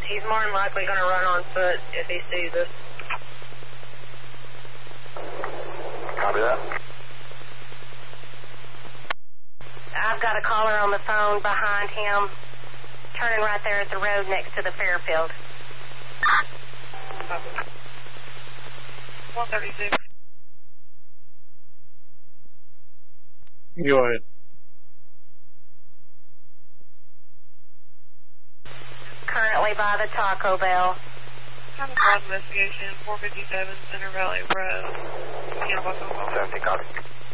He's more than likely going to run on foot if he sees us. Copy that. I've got a caller on the phone behind him, turning right there at the road next to the Fairfield. 136. Go ahead. Currently by the Taco Bell. Time of call investigation, 457 Center Valley Road. 17, copy.